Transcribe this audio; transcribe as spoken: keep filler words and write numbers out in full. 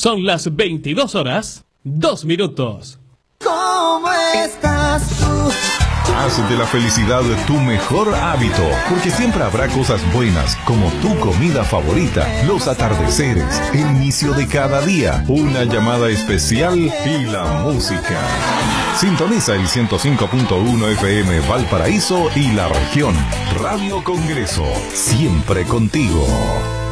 Son las veintidós horas, dos minutos. ¿Cómo estás tú? Haz de la felicidad tu mejor hábito, porque siempre habrá cosas buenas, como tu comida favorita, los atardeceres, el inicio de cada día, una llamada especial y la música. Sintoniza el ciento cinco punto uno F M Valparaíso y la región. Radio Congreso, siempre contigo.